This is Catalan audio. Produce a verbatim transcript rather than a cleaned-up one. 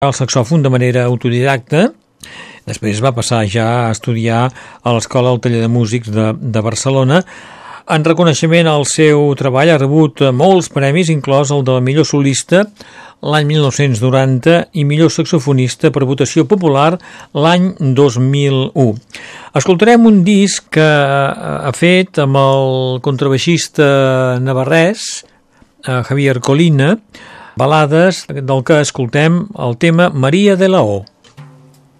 el saxòfon de manera autodidacta. Després va passar ja a estudiar a l'Escola del Taller de Músics de, de Barcelona. En reconeixement al seu treball ha rebut molts premis, inclòs el de millor solista l'any mil nou-cents noranta i millor saxofonista per votació popular l'any dos mil u. Escoltarem un disc que ha fet amb el contrabaixista navarrès Javier Colina, balades del que escoltem el tema Maria de la O.